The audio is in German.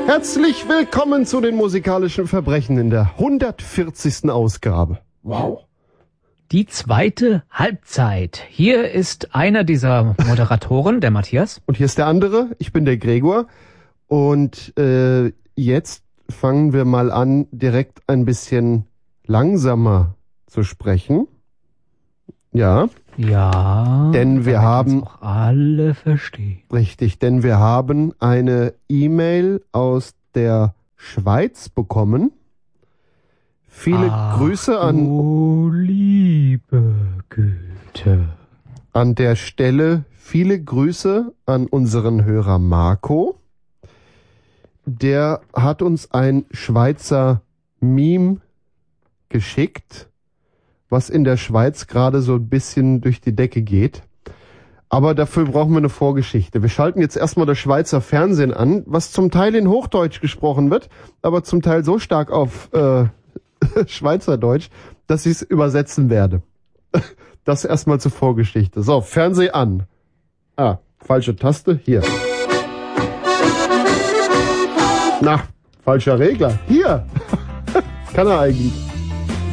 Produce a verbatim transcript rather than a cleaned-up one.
Herzlich willkommen zu den musikalischen Verbrechen in der hundertvierzigsten Ausgabe. Wow. Die zweite Halbzeit. Hier ist einer dieser Moderatoren, der Matthias. Und hier ist der andere, ich bin der Gregor. Und äh, jetzt fangen wir mal an, direkt ein bisschen langsamer zu sprechen. Ja. Ja. Denn wir haben auch alle verstehen. Richtig, denn wir haben eine E-Mail aus der Schweiz bekommen. Viele Ach, Grüße an du liebe Güte. An der Stelle viele Grüße an unseren Hörer Marco. Der hat uns ein Schweizer Meme geschickt, was in der Schweiz gerade so ein bisschen durch die Decke geht. Aber dafür brauchen wir eine Vorgeschichte. Wir schalten jetzt erstmal das Schweizer Fernsehen an, was zum Teil in Hochdeutsch gesprochen wird, aber zum Teil so stark auf äh, Schweizerdeutsch, dass ich es übersetzen werde. Das erstmal zur Vorgeschichte. So, Fernseh an. Ah, falsche Taste. Hier. Na, falscher Regler. Hier. Kann er eigentlich.